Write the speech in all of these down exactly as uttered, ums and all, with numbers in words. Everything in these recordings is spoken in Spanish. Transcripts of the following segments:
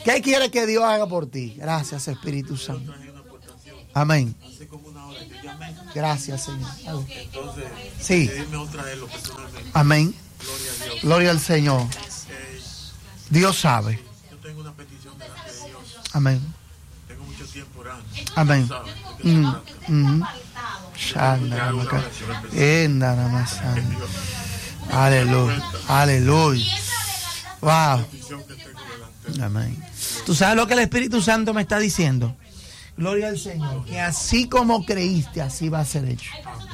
¿Qué quiere que Dios haga por ti? Gracias, Espíritu Santo. Amén. Gracias, Señor. Entonces, sí. Amén. Gloria, Gloria al Señor. Eh, Dios sabe. Yo tengo una petición delante de Dios. Amén. Tengo mucho tiempo orando. Amén. Mm, mm. Aleluya. Aleluya. Wow. Amén. ¿Tú sabes lo que el Espíritu Santo me está diciendo? Gloria al Señor. Que así como creíste, así va a ser hecho.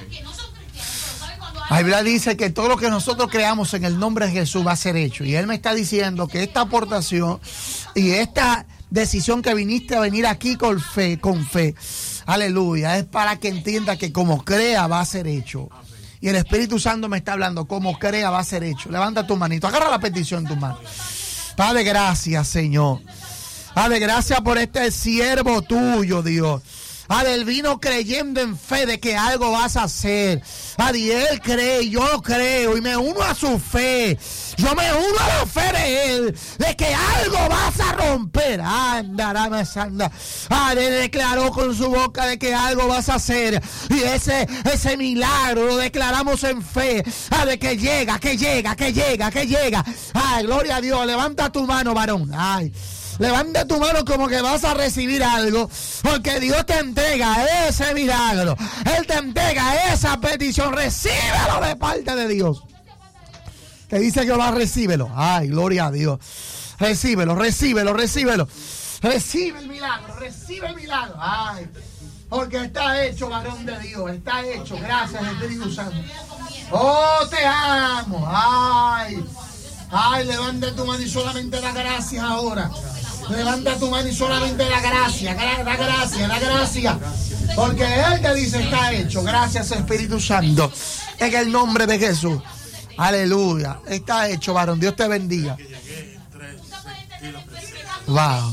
La Biblia dice que todo lo que nosotros creamos en el nombre de Jesús va a ser hecho. Y Él me está diciendo que esta aportación y esta decisión que viniste a venir aquí con fe, con fe, aleluya, es para que entienda que como crea va a ser hecho. Y el Espíritu Santo me está hablando, como crea va a ser hecho. Levanta tu manito, agarra la petición en tu mano. Padre, gracias, Señor. Padre, gracias por este siervo tuyo, Dios. Padre, él vino creyendo en fe de que algo vas a hacer. Padre, él cree, yo creo y me uno a su fe. Yo me uno a la fe de él, de que algo vas a romper. Anda, anda. Padre, declaró con su boca de que algo vas a hacer. Y ese, ese milagro lo declaramos en fe. Padre, que llega, que llega, que llega, que llega. Ay, gloria a Dios. Levanta tu mano, varón. Ay. Levanta tu mano como que vas a recibir algo, porque Dios te entrega ese milagro. Él te entrega esa petición. Recíbelo de parte de Dios. Que dice que va, recíbelo. Ay, gloria a Dios. Recíbelo, recíbelo, recíbelo. Recibe el milagro, recibe el milagro. Ay, porque está hecho, varón de Dios. Está hecho. Gracias, Espíritu Santo. Oh, te amo. Ay, ay, levanta tu mano y solamente da gracias ahora. Levanta tu mano y solamente da gracia, da gracia, da gracia. Porque Él te dice está hecho. Gracias, Espíritu Santo. En el nombre de Jesús. Aleluya. Está hecho, varón. Dios te bendiga. Wow.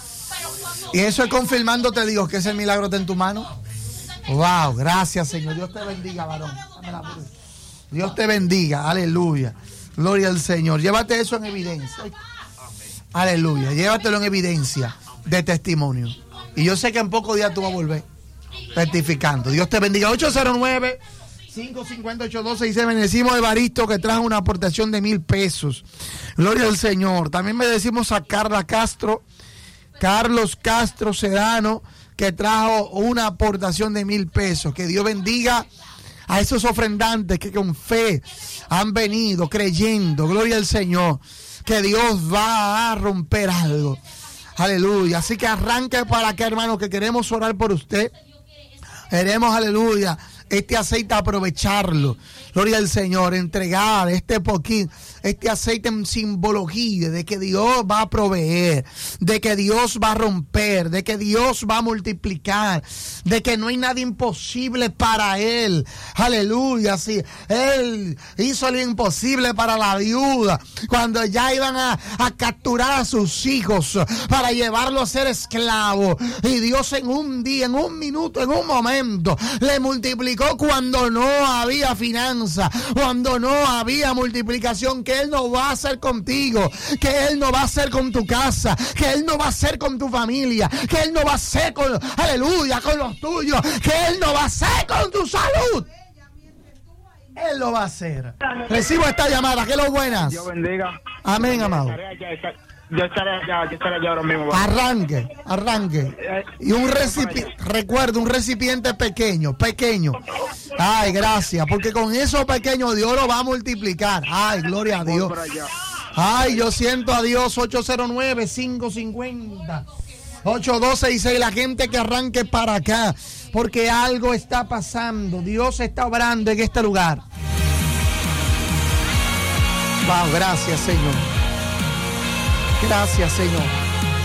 Y eso es confirmándote, Dios, que ese milagro está en tu mano. Wow. Gracias, Señor. Dios te bendiga, varón. Dios te bendiga. Aleluya. Gloria al Señor. Llévate eso en evidencia. Aleluya, llévatelo en evidencia de testimonio. Y yo sé que en pocos días tú vas a volver testificando. Dios te bendiga. ocho cero nueve, cinco cinco ocho, dos seis seis. Bendecimos a Evaristo que trajo una aportación de mil pesos. Gloria al Señor. También bendecimos a Carla Castro, Carlos Castro Sedano, que trajo una aportación de mil pesos. Que Dios bendiga a esos ofrendantes que con fe han venido creyendo. Gloria al Señor. Que Dios va a romper algo. Aleluya. Así que arranque para acá, hermano, que queremos orar por usted. Queremos, aleluya, este aceite aprovecharlo. Gloria al Señor. Entregar este poquito, este aceite en simbología de que Dios va a proveer, de que Dios va a romper, de que Dios va a multiplicar, de que no hay nada imposible para Él. Aleluya. Sí, Él hizo lo imposible para la viuda cuando ya iban a, a capturar a sus hijos para llevarlos a ser esclavos. Y Dios en un día, en un minuto, en un momento, le multiplicó cuando no había finanzas, cuando no había multiplicación. Que Él no va a hacer contigo, que Él no va a hacer con tu casa, que Él no va a hacer con tu familia, que Él no va a hacer con, aleluya, con los tuyos, que Él no va a hacer con tu salud. Él lo va a hacer. Recibo esta llamada. ¿Qué lo buenas? Dios bendiga. Amén, amado. Yo estaré allá, yo estaré allá ahora mismo. Arranque, arranque. Y un recipiente, recuerda, un recipiente pequeño, pequeño. Ay, gracias, porque con eso pequeño Dios lo va a multiplicar. Ay, gloria a Dios. Ay, yo siento a Dios. Ocho cero nueve, cinco cinco cero, ocho dos seis seis. La gente que arranque para acá, porque algo está pasando. Dios está obrando en este lugar. Wow, gracias, Señor. Gracias, Señor.